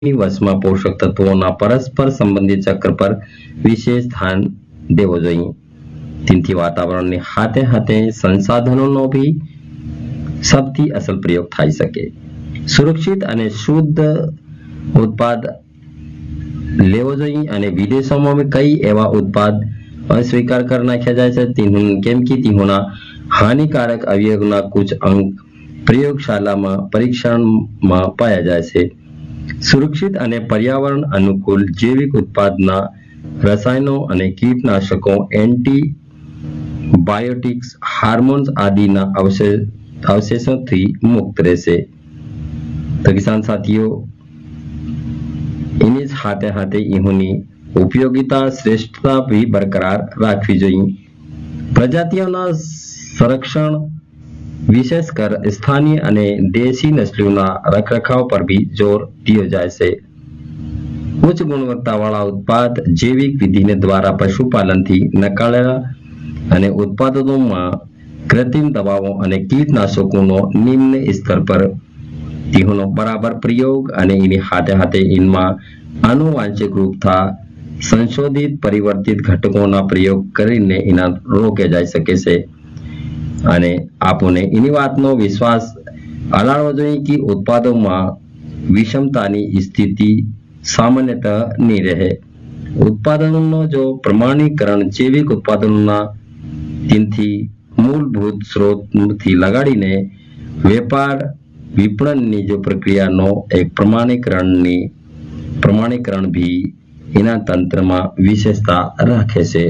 વશમાં પોષક તત્વોના પરસ્પર સંબંધિત ચક્ર પર વિશેષ ધ્યાન દેવો જોઈએ. તેનાથી વાતાવરણની હાથે હાથે સંસાધનોનો બી સૌથી અસલ પ્રયોગ થઈ શકે. સુરક્ષિત અને શુદ્ધ ઉત્પાદ લેવો જોઈએ અને વિદેશોમાં બી કઈ એવા ઉત્પાદ अस्वीकार कर नाख्या जाए केम कि तीहोना हानिकारक अवयवना कुछ अंग प्रयोगशाला में परीक्षण में पाया जाए छे. सुरक्षित અને पर्यावरण अनुकूल जैविक उत्पादना रसायनों અને कीटनाशकों एंटीबायोटिक्स हार्मोन्स आदिना अवशेषों थी मुक्त रहेशे. तो किसान साथियों इन्हीं हाथे हाथे इहोनी उपयोगिता श्रेष्ठता भी बरकरार राखवी જોઈએ. પ્રજાતિઓના સંરક્ષણ વિશેષ કર સ્થાનીય અને દેશી નસ્લોના રખરખાવ પર भी જોર दियो જાય છે. ઉચ્ચ ગુણવત્તાવાળા ઉત્પાદ જૈવિક વિધિને દ્વારા પશુપાલનથી નકારેલા અને ઉત્પાદનોમાં કૃત્રિમ દવાઓ અને કીટનાશકોનો નિમ્ન સ્તર પર તેનો બરાબર પ્રયોગ અને એની હાથે હાથે ઇનમાં આનુવાંશિક રૂપથી संशोधित परिवर्तित घटकों प्रयोग करीने इना रोके जाई सके से. અને આપોને એની વાતનો વિશ્વાસ અલાળવો જોઈએ કે ઉત્પાદોમાં વિષમતાની સ્થિતિ સામાન્યતઃ નહીં રહે. ઉત્પાદનોનો જો પ્રમાણીકરણ જૈવિક ઉત્પાદનોના તેનથી મૂળભૂત સ્ત્રોતથી લગાડીને વેપાર વિપણનની જો પ્રક્રિયાનો એક પ્રમાણીકરણ भी એના તંત્રમાં વિશેષતા રાખે છે.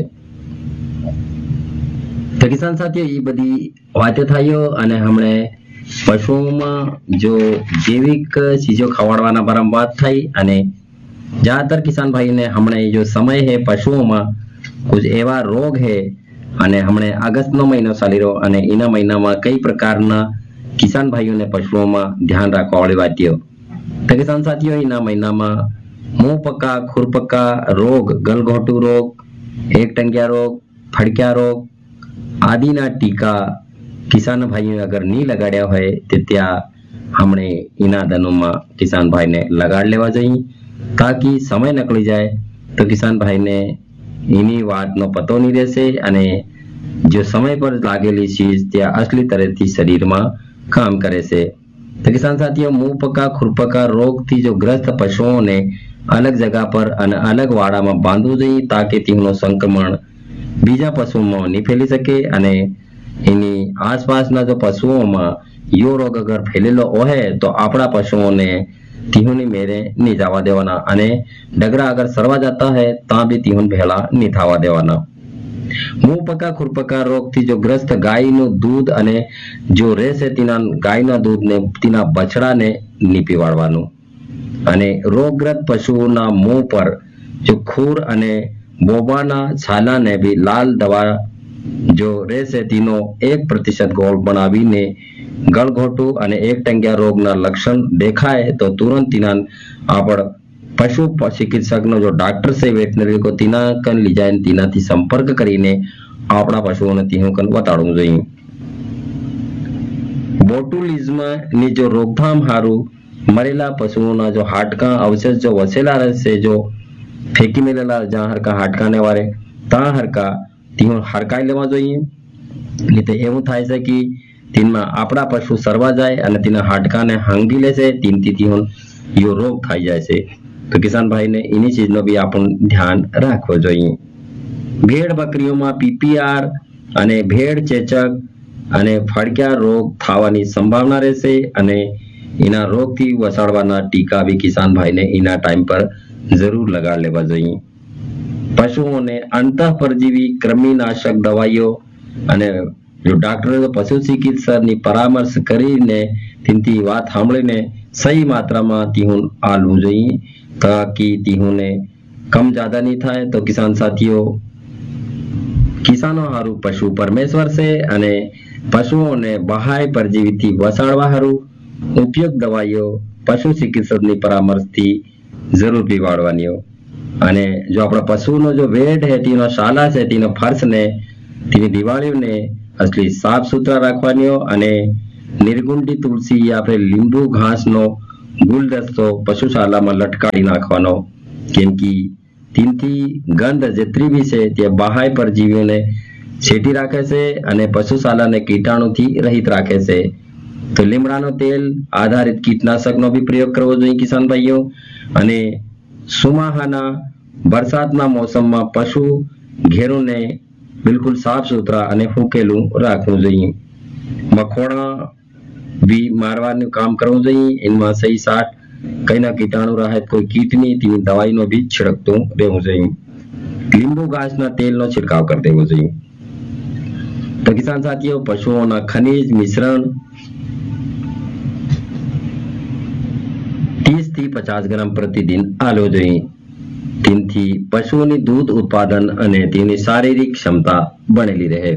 તો કિસાન સાથીઓ એ બધી વાતો થયો અને હમણે પશુઓમાં જો જૈવિક ચીજો ખવડાવવાના બારામાં વાત થઈ અને જ્યાદાતર કિસાન ભાઈને હમણે જો સમય है પશુઓમાં कुछ એવા રોગ है અને હમણે આગસ્ટનો મહિનો ચાલી રહ્યો અને એના મહિનામાં કઈ પ્રકારના કિસાન ભાઈઓને પશુઓમાં ધ્યાન રાખવા વાળી વાતીઓ. તો કિસાન સાથીઓ એના મહિનામાં मुंह पका खुरपका रोग गलघोटू रोग एक टंगिया रोग फड़किया रोग आदि ना टीका किसान भाई अगर नहीं लगाड्या होय तो त्या हमने इना दनों में किसान भाई ने लगाड़ लेवा चाहिए ताकि समय निकली जाए तो किसान भाई ने इनी बात नो पतो नहीं रहेशे અને जो समय पर लागेली चीज त्या असली तरह थी शरीर में काम करे से. तो किसान साथियों मुंह पका खुरपका रोग थी जो ग्रस्त पशुओं ने अलग जगह पर અને अलग વાડા માં બાંધવું જોઈએ તાકે તેનો સંક્રમણ બીજા પશુઓમાં નહીં ફેલી શકે અને એની આસપાસના જો પશુઓમાં યો રોગ અગર ફેલેલો હોય તો આપણા પશુઓને તીહોની મેરે નહીં જવા દેવાના અને ડગરા અગર સરવા જતા હોય ત્યાં બી તીહોન ભેળા નહીં થવા દેવાના. મુંહ પકા ખુરપકા રોગથી જો ગ્રસ્ત ગાયનું દૂધ અને જો રહેશે તેના ગાયના દૂધને તેના બછડાને નહીં પીવાડવાનું અને રોગગ્રસ્ત પશુઓના મોં પર જો ખૂર અને બોબાના છાલાને બી લાલ દવા જો રહેશે તેનો 1% ગોળ બનાવીને ગળઘોટું અને એક ટંગિયા રોગના લક્ષણ દેખાય તો તુરંત તેના આપણ પશુ ચિકિત્સકનો જો ડોક્ટર છે વેટનરી કો તેના કન લઈ જાય તેનાથી સંપર્ક કરીને આપણા પશુઓને તેનું કન બતાડવું જોઈએ. બોટુલિઝમની જો રોકથામ હારું मरेला पशुओं जो हाडका अवशेष जो वसेला रहते जो फेंकी मेलेला जहाँ हरका हाडका ने वारे ता हरका तीन हरकाई लेवा જોઈએ. नहीं तो એવું થાય છે કે તેમાં આપણા પશુ સરવા જાય અને તેના હાડકાને હાંગી લેશે તેનથી તેનો યો રોગ થઈ જાય છે. તો કિસાન ભાઈને એની ચીજનો બી આપણ ધ્યાન રાખવો જોઈએ. ભેડ બકરીઓમાં પીપીઆર અને ભેડ ચેચક અને ફડક્યા રોગ થવાની સંભાવના રહેશે અને इना रोग थी वसाड़वाना टीका भी किसान भाई ने इना टाइम पर जरूर लगा लेवा જોઈએ. पशुओं ने अंतः परजीवी कृमिनाशक दवाइयों અને जो डॉक्टर पशु चिकित्सकની પરામર્શ કરીને તેનથી વાત સાંભળીને સહી માત્રામાં તીहुन આલવું જોઈએ તાકી તીहुने कम ज्यादा नहीं થાય. તો કિસાન સાથીઓ કિસાનો હારું પશુ પરમેશ્વર છે અને પશુઓને બહાય પરજીવીથી વસાડવા હારું उपयोग दवाइयों पशु चिकित्सकની પરામર્શથી જરૂર પીવાડવાની અને જો આપણા પશુનો જો વેડ है તેનો શાલા છે તેનો ફર્શને તેની દિવાળીઓને असली साफ सुथरा રાખવાની અને નિર્ગુંડી તુલસી યા फिर લીંબુ ઘાસનો ગુલદસ્તો પશુશાળામાં લટકાવી નાખવાનો, કેમ કે તેનાથી ગંધ જેટલી બી છે તે બહાય પરજીવીઓને છેટી રાખે છે અને પશુશાળાને કીટાણુથી રહિત રાખે છે. તો લીમડાનો તેલ આધારિત કીટનાશકનો બી પ્રયોગ કરવો જોઈએ કિસાન ભાઈઓ. અને સુમાહાના વરસાદના મોસમમાં પશુ ઘેરોને બિલકુલ સાફ સુથરા અને ફૂંકેલું રાખવું જોઈએ. મખોડા બી મારવાનું કામ કરવું જોઈએ. એમાં સહી સાટ કઈના કીટાણુ રહે કોઈ કીટની તેની દવાઈનો બી છિડકતું રહેવું જોઈએ. લીંબુ ઘાસના તેલનો છિડકાવ કરી દેવો જોઈએ. તો કિસાન સાથીઓ, પશુઓના ખનિજ મિશ્રણ 30 થી 50 ગ્રામ પ્રતિદિન આલવો જોઈએ. તેનાથી પશુઓની દૂધ ઉત્પાદન અને તેની શારીરિક ક્ષમતા બનેલી રહે.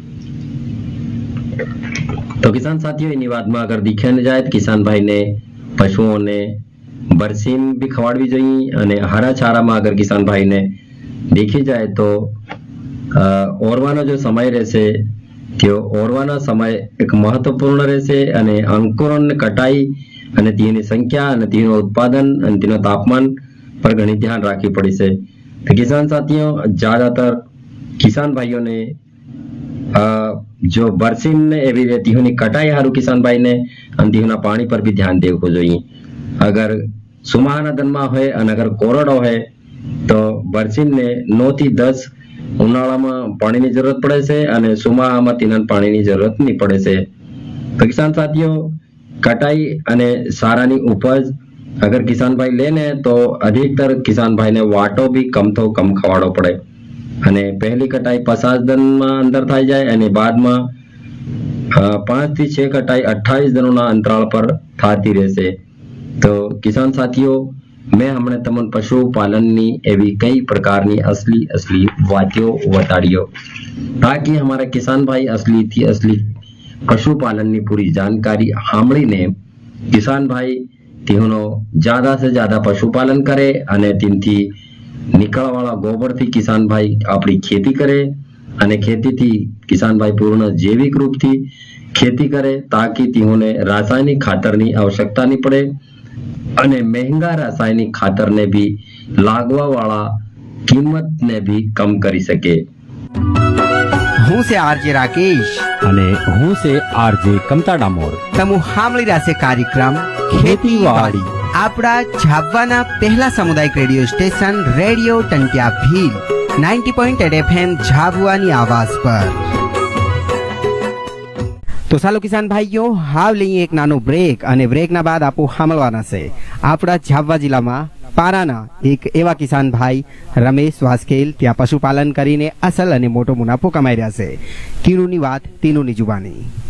તો કિસાન સાથીઓ, એની વાતમાં અગર દીખ્યા જાય તો કિસાન ભાઈને પશુઓને બરસીમ બી ખવાડવી જોઈએ. અને હરા ચારામાં અગર કિસાન ભાઈને દેખી જાય તો ઓરવાનો જો સમય રહેશે તે ઓરવાના સમય એક મહત્વપૂર્ણ રહેશે. અને અંકુરણ કટાઈ અને તેની સંખ્યા અને તેનું ઉત્પાદન અને તેનું તાપમાન પર ઘણી ધ્યાન રાખવી પડશે. તો કિસાન સાથીઓ, જ્યાદાતર કિસાન ભાઈઓને જો બરસીમ ને એવી તેની કટાઈ હારું કિસાન ભાઈને અને તેના પાણી પર બી ધ્યાન દેવું જોઈએ. અગર સુમાહાના દનમાં હોય અને અગર કોરડો હોય તો બરસીમને 9 થી 10 ઉનાળામાં પાણીની જરૂરત પડે છે અને સુમાહામાં તેના પાણીની જરૂરત નહીં પડે છે. તો કિસાન સાથીઓ, કટાઈ અને સારાની ઉપજ અગર કિસાન ભાઈ લે ને તો અધિકતર કિસાન ભાઈને વાટો બી કમતો કમ ખવાડવો પડે. અને પહેલી કટાઈ 50 દિનમાં અંદર થઈ જાય અને બાદમાં 5 થી 6 કટાઈ 28 દિનોના અંતરાળ પર થતી રહેશે. તો કિસાન સાથીઓ, મેં હમણાં તમને પશુપાલનની એવી કઈ પ્રકારની असली વાતો બતાડ્યો તાકી हमारे किसान भाई असली थी असली पशुपालनની પૂરી જાણકારી સાંભળીને કિસાન ભાઈ તેનો જ્યાદા સે જ્યાદા પશુપાલન કરે અને તેનાથી નીકળવાળા ગોબરથી કિસાન ભાઈ આપણી ખેતી કરે અને ખેતીથી કિસાન ભાઈ પૂર્ણ જૈવિક રૂપથી ખેતી કરે તાકી તેઓને રાસાયણિક ખાતરની આવશ્યકતા નહીં પડે અને મહેંગા રાસાયણિક ખાતરને બી લાગવાવાળા કિંમતને બી કમ કરી શકે. હું છે આરજે રાકેશ અને હું છે આરજે કમતા ડામોર. તમુ સાંભળી રહ્યા છે કાર્યક્રમ ખેતીવાડી આપણા ઝાબવાના પહેલા સામુદાયિક radio station radio ટંટિયા Bhil 90.8 FM ઝાબવાની આવાજ પર. તો ચાલો કિસાન ભાઈઓ, હાવ લઈએ એક નાનો બ્રેક અને બ્રેકના બાદ આપો સાંભળવાના છે આપણા ઝાબવા જિલ્લામાં પારાના એક એવા કિસાન ભાઈ રમેશ વાસ્કેલ ત્યાં પશુપાલન કરીને અસલ અને મોટો મુનાફો કમાઈ રહ્યા છે. કિરુની વાત તીનુની જુબાની.